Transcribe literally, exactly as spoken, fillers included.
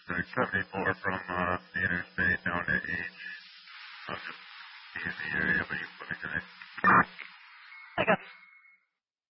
six seventy-four from uh, the interstate down to H. I'll just be in the area, but you can put me today. I got